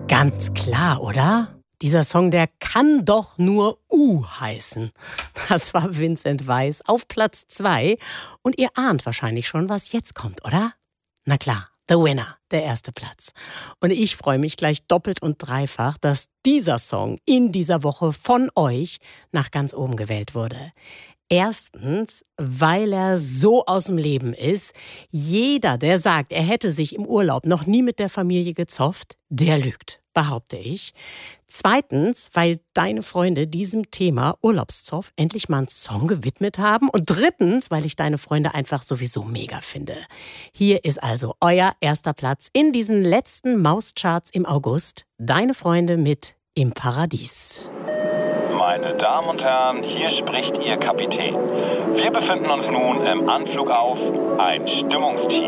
Ganz klar, oder? Dieser Song, der kann doch nur heißen. Das war Vincent Weiss auf Platz 2. Und ihr ahnt wahrscheinlich schon, was jetzt kommt, oder? Na klar, The Winner, der erste Platz. Und ich freue mich gleich doppelt und dreifach, dass dieser Song in dieser Woche von euch nach ganz oben gewählt wurde. Erstens, weil er so aus dem Leben ist. Jeder, der sagt, er hätte sich im Urlaub noch nie mit der Familie gezofft, der lügt, behaupte ich. Zweitens, weil deine Freunde diesem Thema Urlaubszoff endlich mal einen Song gewidmet haben. Und drittens, weil ich deine Freunde einfach sowieso mega finde. Hier ist also euer erster Platz in diesen letzten Mauscharts im August. Deine Freunde mit Im Paradies. Meine Damen und Herren, hier spricht Ihr Kapitän. Wir befinden uns nun im Anflug auf ein Stimmungstief.